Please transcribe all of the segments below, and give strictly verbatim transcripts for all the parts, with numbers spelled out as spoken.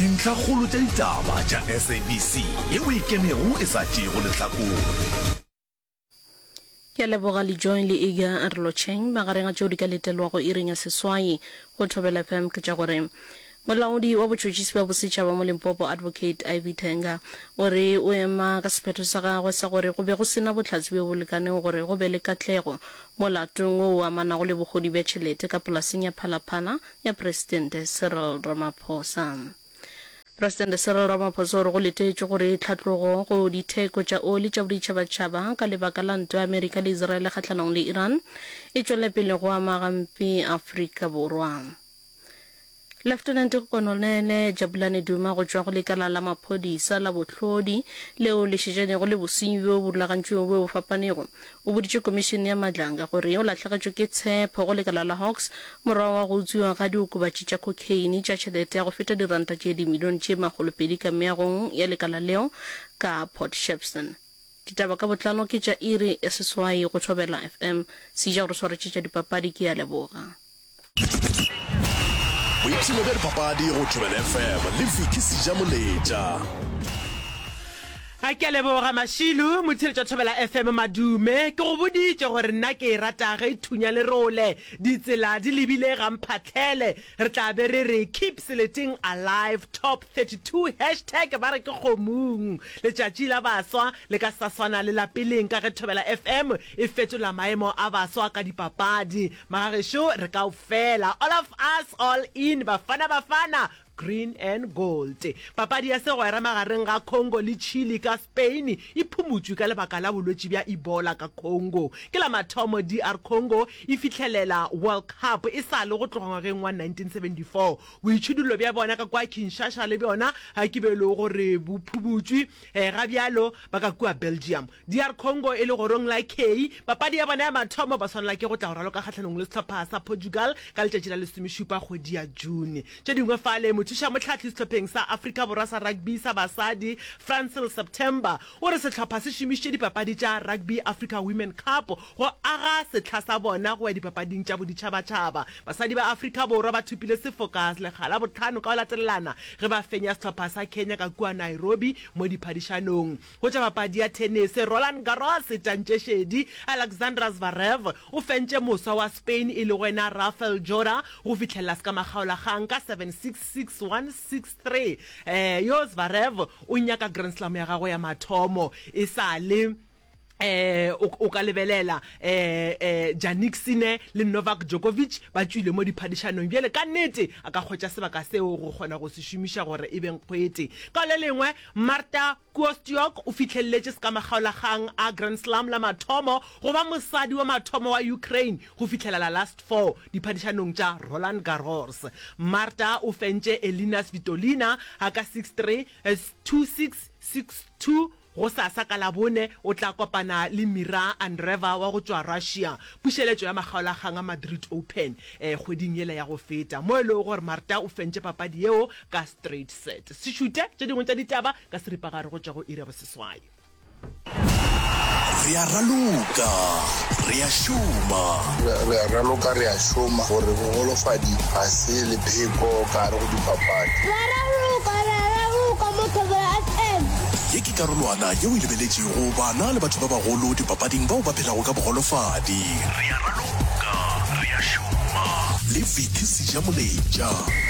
dintlha kgolo tša ditaba tša S A B C yeo e kemego e sa tšego lehlakong. Ke leboga le join le Iga Arlocheng magareng a tšeo di ka letelwa go ireng ya seswai go Thobela F M ke tša gore molaodi wa botšhotšhisi ba bosetšhaba mo Limpopo Advocate Ivy Tenga o re o ema ka sephetho sa gagwe sa gore go be go sena botlhatsi bo bo lekaneng gore go be le katlego mo latong o amanago le bogodi bja tšhelete ka polaseng ya Phalaphala ya Presidente Cyril Ramaphosa. President Cyril Ramaphosa o re go letetše gore tlhatlogo go ditheko tša oli tša boditšhabatšhaba ka lebaka la ntwa ya Amerika le Israel kgahlanong le Iran e tšwele pele go ama gampe Afrika Borwa. Lieutenant Colonel Jabulani Duma go tšwa go lekala la maphodisa la bohlodi leo le šetšanego le bosenyi bo bo rulagantšwego bo bo fapanego o boditše komišene ya Madlanga gore o latlhegetšwe ke tshepo go lekala la Hawks morago wa go utswiwa ga diokobatši tša cocaine tša tšhelete ya go feta diranta tše dimilione tše magolopedi ka meagong ya lekala leo ka Port Shepstone. Ditaba ka botlalo ke tša iri ya seswai go Thobela F M se ja gore swaretše tša dipapadi ke ya leboga. Boipshino bja dipapadi go Thobela F M le Vicky Sijamoleja. A ke leboga Mashilu mothele tša Thobela F M madume ke go boditše gore nna ke rata ge thunya le role ditsela di lebile ga mphatlele re tla be re re keep selecting alive top thirty-two hashtag ba re ke kgomong letšatši la baswa le ka saswana le lapeleng ka ge Thobela F M e fetola maemo a baswa ka dipapadi magagešo re ka o fela all of us all in bafana bafana green and gold. Papadi ya segwera magareng ga Congo le Chile ka Spain e phumutšwe ka lebaka la bolwetši bja Ebola ka Congo. Ke la mathomo D R Congo e fitlhelela World Cup e sa le go tloga ngwageng wa nineteen seventy-four. Boitšhidullo bja bona ka kwa Kinshasa le bjona ga ke be le gore bo phumutšwe ga bjalo ba ka kua Belgium. D R Congo e le gorong la K papadi ya bona ya mathomo ba swanela ke go tla go raloka kgatlhanong le sehlopha sa Portugal ka letšatši la lesomešupa kgwedi ya June. Tše dingwe fale mothuša motlhatli sehlopheng sa Afrika Borwa sa rugby sa basadi Francil September o re sehlopha se šomišitše dipapadi tša Rugby Africa Women Cup go aga sehla sa bona go ya dipapading tša boditšhabatšhaba. Basadi ba Afrika Borwa ba thupile sefoka lekgala botlhano ka go latelelana ge ba fenya sehlopha sa Kenya ka kua Nairobi mo diphadišanong. Go tša papadi ya tennis Roland Garros tšantšešedi Alexander Zverev o fentše moswa wa Spain e le wena Rafael Jora go fitlhelela se ka makgaolakgang ka seven six six one six three. eh yo Zverev o nyaka Grand Slam ya gagwe ya mathomo e sa le eh o ka lebelela eh eh Jannik Sinner le Novak Djokovic ba tswile mo diphadišanong bjale ka nnete a ka khotša sebaka seo go kgona go se šomiša gore e beng kgwete ka le lengwe Marta Kostyuk o fitlheletse se ka makgaolakgang a Grand Slam la mathomo go ba mosadi wa mathomo wa Ukraine go fitlhelela last four diphadišanong tša Roland Garros. Marta o fentše Elina Svitolina ka six three two six six two. Go sasa ka labone o tla kopana le Mira Andreeva wa go tšwa Russia pušeletšo ya makgaolakgang a Madrid Open eh kgweding yela ya go feta mo e le gore Marta o fentše papadi yeo ka straight set. Se šute tše dingwe tša ditaba ka seripagare go tšwa go ira bo seswai. Re a raloka re a šoma re a raloka re a šoma gore bogolofadi ga se le pheko ka re go dipapadi. Re a raloka re a raloka mo Thobela F M. ye ke karolwana yeo e lebeletšego bana le batho ba bagolo dipapading bao ba phelago ka bogolofadi. Re a raloka re a šoma le Vicky Sijamoleja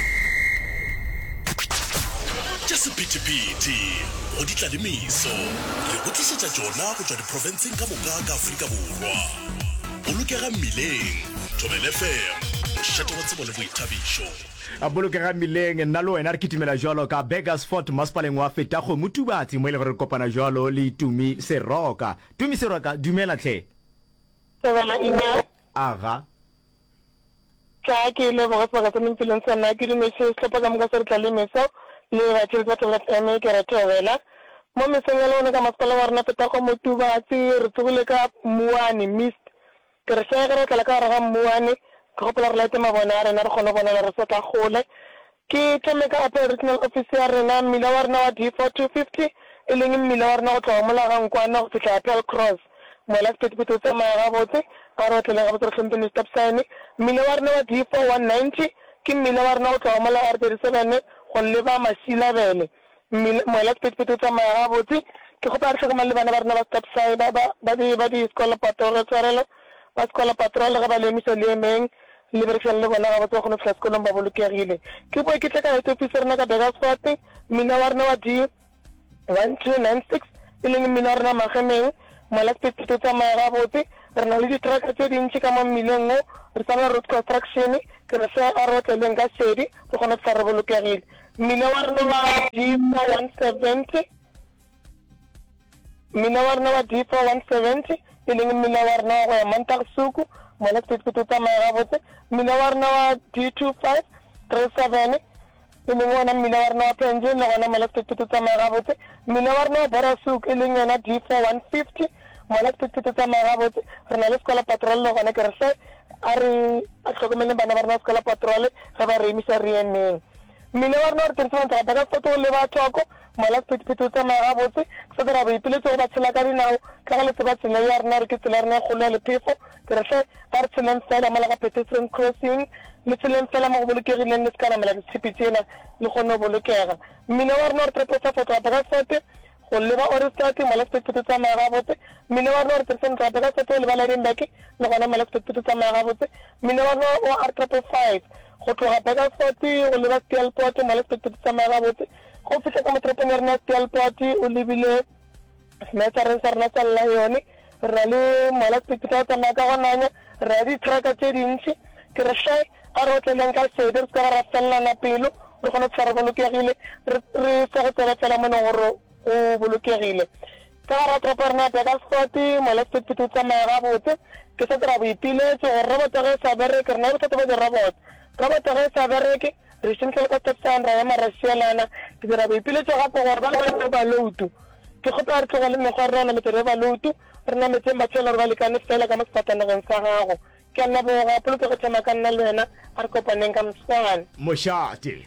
tša sephetephete go di tla le meso re go tlišetša tšona go tšwa diprofenseng ka moka ka Afrika Borwa. Bolokega mmileng Thobela F M mošate wa tsebo le boithabišo. A bolokega mmileng nna le wena re kitimela jalo ka Begersfort maspaleng wa feta go motubatsi mo ile re kopana jalo le Tumi Seroka. Tumi Seroka dumela tle. Tsela ina aga tla ke le go tsaka tsa mphilong sa nna ke di metse sepa ka mga se re tla le meso le ba tšwa tla tsena ke re Thobela mo meseng ya lona ka maspala wa rena feta go motubatsi re tsogile ka Muane mist ke re se re tla ka ra Muane ka go pela re lete mabone a rena re kgone bona re se tla gole ke tšameka operational officer rena mmila wa rena wa D four two fifty e leng mmila wa rena go tloga mo lagangkwana go fitla Apple Cross mola sepetipetso tsa maega botse ka re tlela ga botse hlompheni stop sign mmila wa rena wa D four one ninety ke mmila wa rena go tloga mo la R thirty-seven go leba Masilabele moela sepetipete tsa maya botse ke go ba re tlhokomela le bana ba rena ba stop sign ba ba di ba di skola patrol tshwarelo ba skola patrol ga ba le miso le emeng le berekisana le bona ga ba tso go no fla sekolong ba bolokegile ke bo ke tla ka etse officer na ka Begasfort mina wa rena wa di one two nine six e leng mina rena magemeng moela sepetipete tsa maya botse re na le di truck tse dintsi ka mo mmileng mo re tsana road construction ke re sa a re tleleng ka sedi go gona tsa re bolokegile mina wa rena wa di one seventy mina wa rena wa D four one seventy e leng mina wa rena go ya Montagsuku moela sepetipete tsa maya botse mina wa rena wa D two five three seven e leng wona mina wa rena wa Penjini le gona moela sepetipete tsa maya botse mina wa rena wa Barasuku e leng yona D four one fifty moela sepetipete tsa maya botse re na le skola patrol le gona ke re se a re a tlhokomele bana ba rena skola patrol ga ba re emisa re eneng mina wa rena re tsentse tsa ba ka foto le ba thoko moela sepetipete tsa maya botse se dira ba ipile tso ba tshela ka dinao ka ga le tse ba tsela ya rena re ke tsela rena go le phefo ke re se ba re tselang fela mala ka pedestrian crossing le tselang fela mo go bolokegileng le skala mala tsipitsela le go no bolokega mina wa rena re treposa foto ba ka foto go leba orestati moela sepetipete tsa maya botse mina wa rena re tsentse tsa ba ka foto le ba la dindaki le gona moela sepetipete tsa maya botse mina wa rena o R triple five go tloga Begasfort go leba Steelport moela sepetipete tsa maya botse go fitla ka metropone rena Steelport o lebile smetsa re sa rena tsa la yone re le moela sepetipete tsa maya ka gonanya re di truck tse dintsi ke re shy a re tleleng ka sedi re ska ra fellana pelo re gona tsara bolokegile re sa go tsela tsela mona gore o bolokegile ka ra traperna Begasfort moela sepetipete tsa maya botse ke sa tra boipiletse gore robot ga sa bereke re na bothata ba di robot robot ga sa bereke re sentse ka stop sign ra ya marasielana ke dira boipiletse gape gore ba ba ba load ke go tla re tloga le mekgwa re na metere ba load re na metse matshelo re ba lekane fela ka mospataneng sa gago ke nna bo ga polo ke go tsama ka nna le wena a re kopaneng ka moswana moshate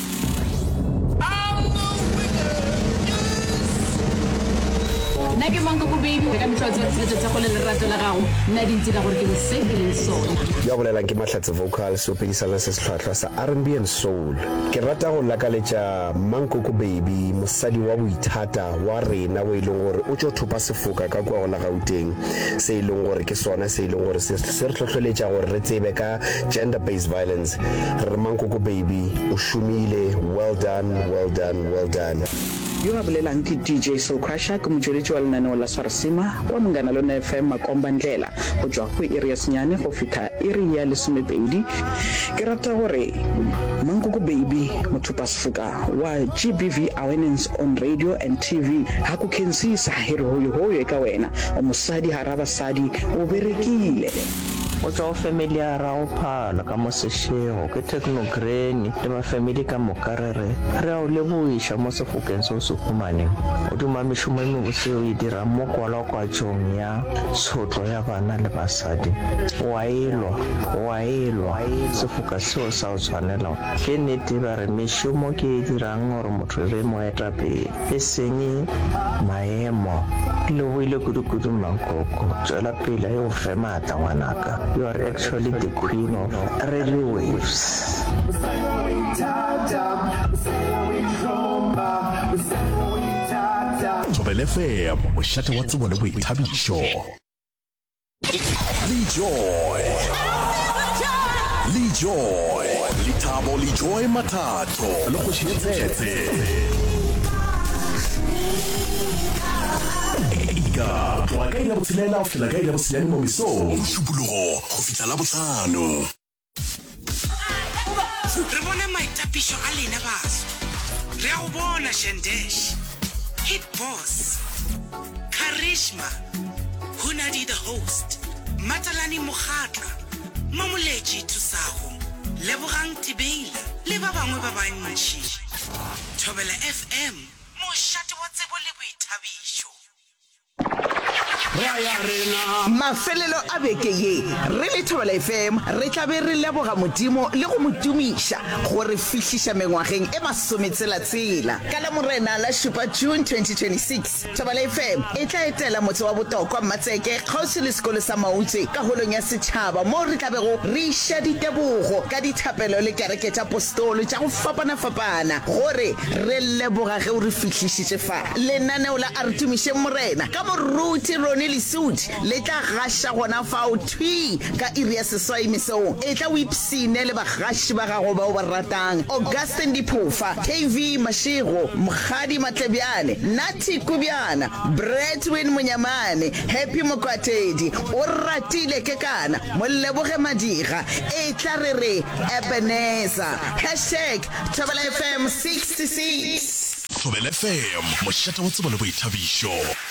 nna ke manko ko baby ka mtlotse re fletsa tsa go le lerato la gago nna di ntse ka gore ke se ke le sona ya bolelang ke Mahlatse vocal so pedisana se setlhwatlhwa sa R and B and soul ke rata go lakaletša manko ko baby mosadi wa boithata wa rena o ileng gore o tšo thopa sefoka ka kwa go la Gauteng se ileng gore ke sona se ileng gore se re tlhotlholetša gore re tsebe ka gender based violence re manko ko baby o šomile well done well done well done yo a bolelang ke D J Soul Crusher ke motsweditši wa lenaneo la Swarisima wa Mongana Lona F M Makomba Ndlela go tswa go iri ya senyane go fitha iri ya lesomepedi ke rata gore Mankoko baby mothupa sefoka wa G B V awareness on radio and T V ha ku khensisa hiri hoyo hoyo ka wena o mosadi hara basadi o berekile o tswa family ya ra o phala ka mo seshego ke technogreni le ma family ka mokarere re a o leboisha mo sefokeng se se humaneng o duma mishumo e mo se o dira mo kwala kwa tšong ya tshotlo ya bana le basadi wa ilwa wa ilwa sefoka seo sa o tshwanela ke nnete ba re mishumo ke e dirang gore motho re mo eta pele e senye maemo le o ile kudu-kudu Mankoko tswela pele e o fe maatla ngwanaka. You are actually the queen of radio waves. Thobela F M mošate wa tsebo le boithabišo le joy le joy le thabo le joy mathatho le go tshetsetse Ika, wa ka ila botsilela o fela ka ila botsilela mo misong. O šupologo go fitla la botlhano. Re bona maitapišo a lena baso. Re a go bona Shandesh, Hit Boss, Karishma, Hunadi the host, Matalani Mokhatla, Mamoleji Tusago, Lebogang Tibeila, le ba bangwe ba bantši. Thobela F M, mošate wa tsebo le boithabišo. Re a mafelelo a beke ye re le Thobela F M re tla be re leboga modimo le go modumisha go re fihliša mengwageng e masometshela-tshela ka la morena la šupa June twenty twenty-six. Thobela F M e tla etela motse wa Botokwa Mmatseke kgauswi le sekolo sa Mautse ka holong ya setšhaba mo re tla bego re iša ditebogo ka dithapelo le kereke tša apostolo tša go fapana-fapana gore re leboga ge o re fihlišitše fa. Lenaneo la a re tumiše morena ka moruti Ronnie Lesudi le tla gaša gona fao thwi ka iri ya seswai mesong e tla o ipsine le bagaši ba gago bao ba ratang Augustine Diphofa, K V Mashego, Mkhadi Matlebiane, Nati Kubiana, Bretwin Munyamane, Happy Mokwatedi, o ratile kekana Moleboge Madiga e tla re re Ebenezer hashtag Thobela F M sixty-six. Thobela F M mošata wa tsebo le boithabišo.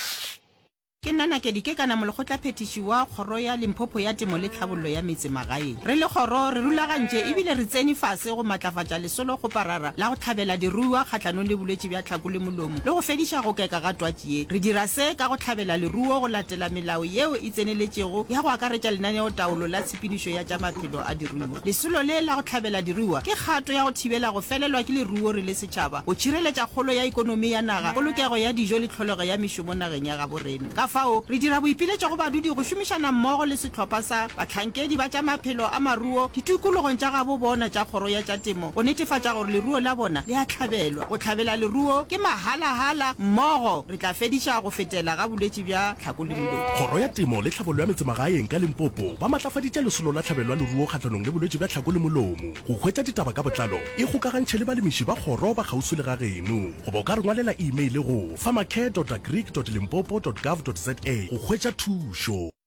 Ke nana ke dike kana mologotla phetiši wa kgoro ya Limpopo ya temo le tlhabollo ya metse magaeng. Re le kgoro re rulagantše ebile re tsene fase go matlafatša lesolo go parara la go tlhabela diruiwa kgatlhanong le bolwetši bja tlhako le molomo le go fediša go keka ga twatši ye. Re dira se ka go tlhabela leruo go latela melao yeo e tseneletšego ya go akaretša lenaneo taolo la tshepedišo ya tša maphelo a diruiwa. Lesolo le la go tlhabela diruiwa ke kgato ya go thibela go felelwa ke leruo re le setšhaba go tšhireletša kgolo ya ikonomi ya naga polokego ya dijo le tlholego ya mešomo nageng ya gaborena. Ka fao re dira boipiletša go badudi go šomišana mmogo le setlhopha sa batlhankedi ba tša maphelo a maruo ditikologong tša gabo bona tša kgoro ya tša temo go netefatša gore leruo la bona le a tlhabelwa. Go tlhabela leruo ke mahala-hala mmogo re tla fediša go fetela ga bolwetši bja tlhako le molomo. Kgoro ya temo le tlhabollo ya metse magaeng ka Limpopo ba matlafaditše lesolo la tlhabelwa leruo kgatlhanong le bolwetši bja tlhako le molomo. Go hwetša ditaba ka botlalo e gokagantšhe le balemiši ba kgoro ba kgauswi le ga geno goba o ka re ngwalela email go farmercare dot agric dot limpopo dot gov dot za go hwetša thušo.